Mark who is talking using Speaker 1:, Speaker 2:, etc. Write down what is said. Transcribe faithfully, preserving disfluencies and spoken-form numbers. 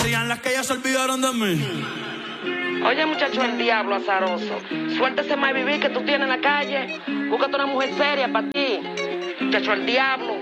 Speaker 1: Digan las que ya se olvidaron de mí.
Speaker 2: Oye, muchacho, el diablo azaroso. Suéltese más vivir que tú tienes en la calle. Búscate una mujer seria para ti. Muchacho, el diablo.